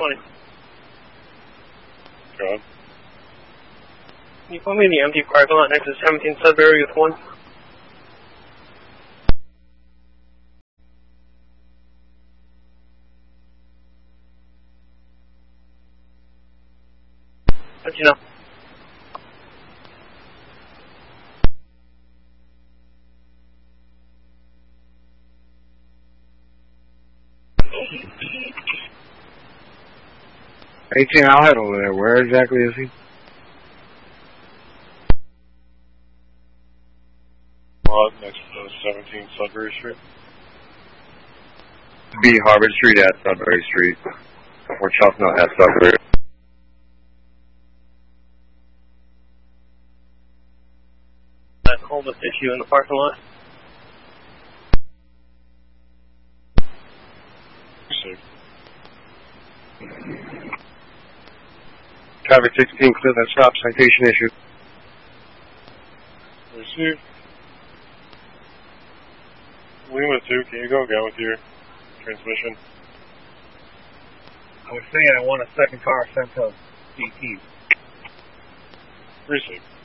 20. Go ahead. Can you put me in the empty parking lot next to 17 Sudbury with 1? Let you know. I'll head over there. Where exactly is he? Next to 17 Sudbury Street. B. Harvard Street at Sudbury Street. Or Chestnut at Sudbury. That coldest issue in the parking lot. Received. Traffic 16, clear that stop, citation issued. Received. Lima 2, can you go again with your transmission? I was saying I want a second car sent to DT. Received.